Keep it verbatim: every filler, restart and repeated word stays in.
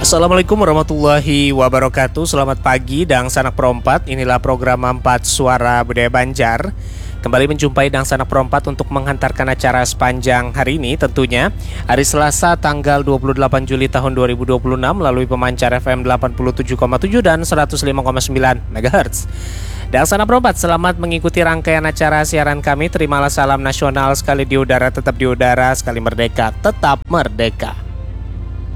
Assalamualaikum warahmatullahi wabarakatuh. Selamat pagi Dang Sanak Perompat. Inilah program empat Suara Budaya Banjar. Kembali menjumpai Dang Sanak Perompat untuk menghantarkan acara sepanjang hari ini. Tentunya hari Selasa tanggal dua puluh delapan Juli tahun dua ribu dua puluh enam melalui pemancar F M delapan puluh tujuh koma tujuh dan seratus lima koma sembilan megahertz. Dang Sanak Perompat, selamat mengikuti rangkaian acara siaran kami. Terimalah salam nasional, sekali di udara tetap di udara, sekali merdeka tetap merdeka.